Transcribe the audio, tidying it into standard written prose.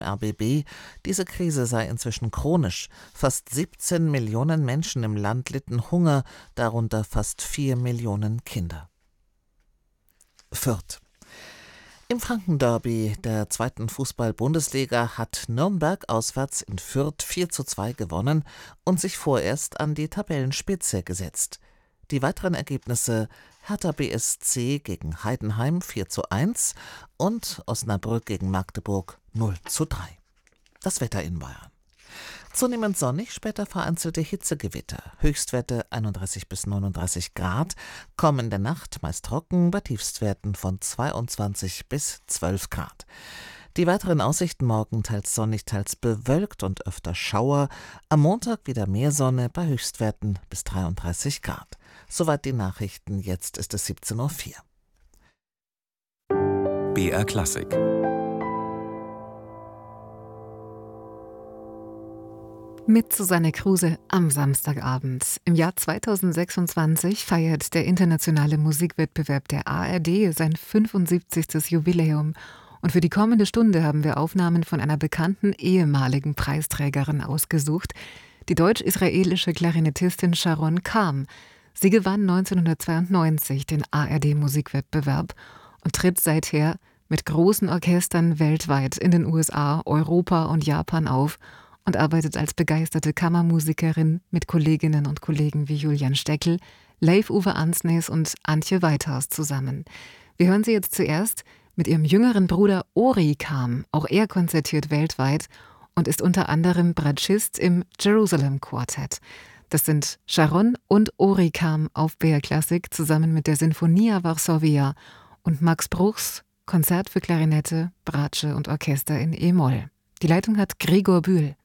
RBB, diese Krise sei inzwischen chronisch. Fast 17 Millionen Menschen im Land litten Hunger, darunter fast 4 Millionen Kinder. Fürth. Im Frankenderby der 2. Fußball-Bundesliga hat Nürnberg auswärts in Fürth 4:2 gewonnen und sich vorerst an die Tabellenspitze gesetzt. Die weiteren Ergebnisse: Hertha BSC gegen Heidenheim 4:1 und Osnabrück gegen Magdeburg 0:3. Das Wetter in Bayern. Zunehmend sonnig, später vereinzelte Hitzegewitter. Höchstwerte 31 bis 39 Grad, kommende Nacht meist trocken bei Tiefstwerten von 22 bis 12 Grad. Die weiteren Aussichten: morgen teils sonnig, teils bewölkt und öfter Schauer. Am Montag wieder mehr Sonne bei Höchstwerten bis 33 Grad. Soweit die Nachrichten, jetzt ist es 17:04 Uhr. BR Klassik. Mit Susanne Kruse am Samstagabend. Im Jahr 2026 feiert der internationale Musikwettbewerb der ARD sein 75. Jubiläum. Und für die kommende Stunde haben wir Aufnahmen von einer bekannten ehemaligen Preisträgerin ausgesucht, die deutsch-israelische Klarinettistin Sharon Kham. Sie gewann 1992 den ARD-Musikwettbewerb und tritt seither mit großen Orchestern weltweit in den USA, Europa und Japan auf und arbeitet als begeisterte Kammermusikerin mit Kolleginnen und Kollegen wie Julian Steckel, Leif-Uwe Ansnes und Antje Weithorst zusammen. Wir hören sie jetzt zuerst mit ihrem jüngeren Bruder Ori Kham. Auch er konzertiert weltweit und ist unter anderem Bratschist im Jerusalem Quartet. Das sind Sharon und Ori Kham auf BR Klassik zusammen mit der Sinfonia Varsovia und Max Bruchs Konzert für Klarinette, Bratsche und Orchester in E-Moll. Die Leitung hat Gregor Bühl.